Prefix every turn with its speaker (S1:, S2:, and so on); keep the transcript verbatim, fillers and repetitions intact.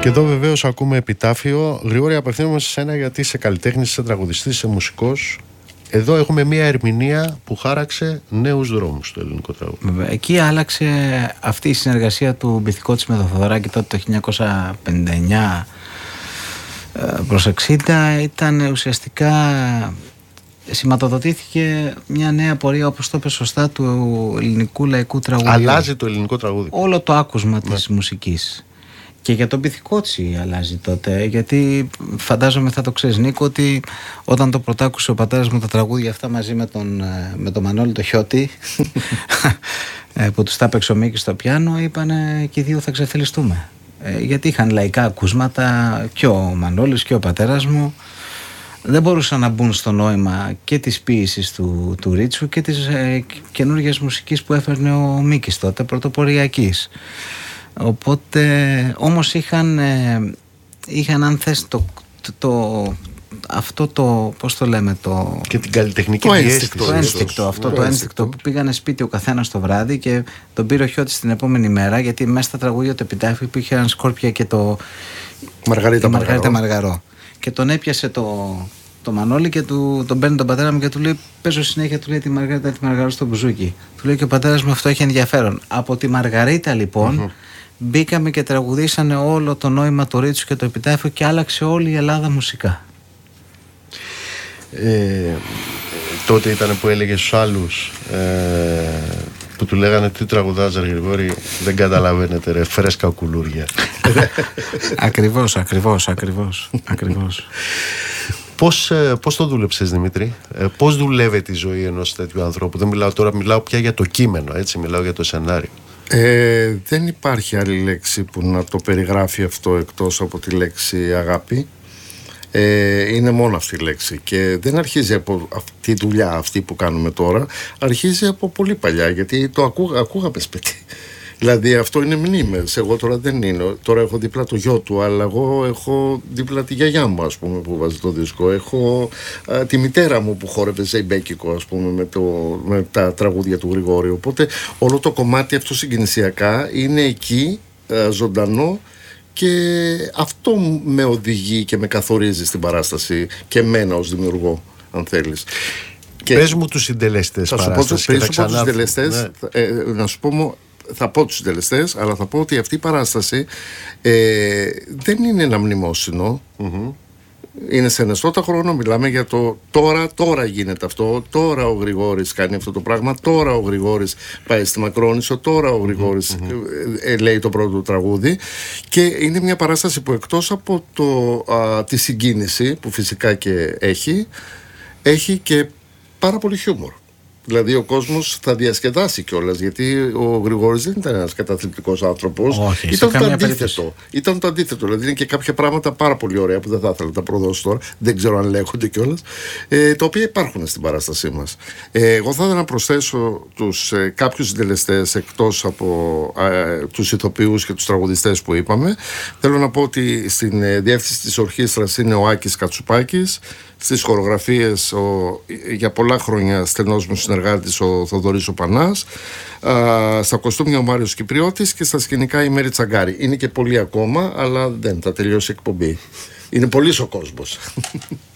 S1: Και εδώ βεβαίως ακούμε επιτάφιο. Γρηγόρη, απευθύνομαι σε σένα γιατί είσαι καλλιτέχνης, είσαι τραγουδιστής, είσαι μουσικός. Εδώ έχουμε μια ερμηνεία που χάραξε νέους δρόμους στο ελληνικό τραγούδι.
S2: Εκεί άλλαξε αυτή η συνεργασία του Μπιθικότσι με τον Θοδωράκη τότε το χίλια εννιακόσια πενήντα εννιά προς εξήντα. Ήταν ουσιαστικά, σηματοδοτήθηκε μια νέα πορεία, όπως το είπε σωστά, του ελληνικού λαϊκού τραγουδιού.
S1: Αλλάζει το ελληνικό τραγούδι.
S2: Όλο το άκουσμα ναι. της μουσικής. Και για τον Μπιθικότσι αλλάζει τότε, γιατί φαντάζομαι θα το ξέρεις, Νίκο, ότι όταν το πρωτάκουσε ο πατέρας μου τα τραγούδια αυτά μαζί με τον, με τον Μανώλη το Χιώτη που τους τα έπαιξε ο Μίκης στο πιάνο, είπανε και οι δύο θα ξεφελιστούμε, γιατί είχαν λαϊκά ακούσματα και ο Μανώλης και ο πατέρας μου. Δεν μπορούσαν να μπουν στο νόημα και της ποίησης του, του Ρίτσου και της ε, καινούργιας μουσικής που έφερνε ο Μίκης τότε, πρωτοποριακής. Οπότε όμως είχαν, ε, είχαν αν θες το, το, το, αυτό το, πώς το λέμε, το...
S1: Και την καλλιτεχνική
S2: το
S1: ένστικτο,
S2: το ένστικτο, αυτό
S1: το
S2: το ένστικτο που πήγανε σπίτι ο καθένας το βράδυ και τον πήρε ο Χιώτης την επόμενη μέρα, γιατί μέσα στα τραγούδια του επιτάφιου υπήρχε έναν Σκόρπια και το
S1: Μαργαρίτα
S2: Μαργαρό. Μαργαρό και τον έπιασε το, το Μανώλη και του, τον παίρνει τον πατέρα μου και του λέει, παίζω συνέχεια, του λέει τη Μαργαρίτα τη Μαργαρό στο μπουζούκι. Του λέει και ο πατέρας μου, αυτό έχει ενδιαφέρον. Από τη Μαργαρίτα λοιπόν mm-hmm. μπήκαμε και τραγουδήσανε όλο το νόημα του Ρίτσου και το επιτάφιο και άλλαξε όλη η Ελλάδα μουσικά.
S1: Ε, τότε ήταν που έλεγε στους άλλους ε, που του λέγανε τι τραγουδάς ρε Γρηγόρη, δεν καταλαβαίνετε ρε, φρέσκα κουλούρια.
S2: Ακριβώς, ακριβώς, ακριβώς, ακριβώς.
S1: Πώς, πώς το δούλεψες, Δημήτρη, ε, πώς δουλεύεται η ζωή ενός τέτοιου ανθρώπου? Δεν μιλάω τώρα, μιλάω πια για το κείμενο, έτσι, μιλάω για το σενάριο.
S3: Ε, δεν υπάρχει άλλη λέξη που να το περιγράφει αυτό εκτός από τη λέξη αγάπη. Ε, είναι μόνο αυτή η λέξη και δεν αρχίζει από αυτή τη δουλειά αυτή που κάνουμε τώρα, αρχίζει από πολύ παλιά, γιατί το ακούγα, ακούγαμε σπίτι. Δηλαδή αυτό είναι μνήμες. Εγώ τώρα δεν είναι. Τώρα έχω δίπλα το γιο του, αλλά εγώ έχω δίπλα τη γιαγιά μου, ας πούμε, που βάζει το δίσκο. Έχω α, τη μητέρα μου που χόρευε ζεϊμπέκικο, ας πούμε, με, το, με τα τραγούδια του Γρηγόρη. Οπότε όλο το κομμάτι αυτό συγκινησιακά είναι εκεί, α, ζωντανό, και αυτό με οδηγεί και με καθορίζει στην παράσταση και εμένα ως δημιουργό, αν θέλεις.
S1: Και πες μου τους συντελεστές παράστασης.
S3: Θα σου πω τους συντελεστές, ναι. ε, να σου πω, θα πω τους συντελεστές, αλλά θα πω ότι αυτή η παράσταση ε, δεν είναι ένα μνημόσυνο. Mm-hmm. Είναι σε ενεστώτα χρόνο, μιλάμε για το τώρα, τώρα γίνεται αυτό, τώρα ο Γρηγόρης κάνει αυτό το πράγμα, τώρα ο Γρηγόρης πάει στη Μακρόνισσο, τώρα ο Γρηγόρης mm-hmm. ε, ε, λέει το πρώτο τραγούδι, και είναι μια παράσταση που εκτός από το, α, τη συγκίνηση που φυσικά και έχει, έχει και πάρα πολύ χιούμορ. Δηλαδή ο κόσμος θα διασκεδάσει κιόλας, γιατί ο Γρηγόρης δεν ήταν ένας καταθλιπτικός άνθρωπος.
S2: Όχι,
S3: ήταν το αντίθετο.
S2: περίπτωση.
S3: Ήταν το αντίθετο. Δηλαδή είναι και κάποια πράγματα πάρα πολύ ωραία που δεν θα ήθελα να τα προδώσω τώρα, δεν ξέρω αν λέγονται κιόλας, ε, τα οποία υπάρχουν στην παράστασή μας. Ε, εγώ θα ήθελα να προσθέσω τους, ε, κάποιους συντελεστές εκτός από ε, τους ηθοποιούς και τους τραγουδιστές που είπαμε. Θέλω να πω ότι στην ε, διεύθυνση της ορχήστρας είναι ο Άκης Κατσουπάκης. Στις χορογραφίες ο, για πολλά χρόνια στενός μου συνεργάτης ο Θοδωρής ο Πανάς, α, στα κοστούμια ο Μάριος Κυπριώτης και στα σκηνικά η Μέρη Τσαγκάρη. Είναι και πολλοί ακόμα, αλλά δεν θα τελειώσει η εκπομπή. Είναι πολύς ο κόσμος.